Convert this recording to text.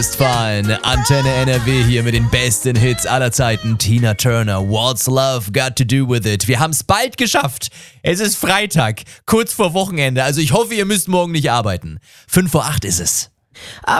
Westfalen, Antenne NRW hier mit den besten Hits aller Zeiten. Tina Turner, What's Love Got to Do With It. Wir haben es bald geschafft. Es ist Freitag, kurz vor Wochenende. Also ich hoffe, ihr müsst morgen nicht arbeiten. 7:05 ist es.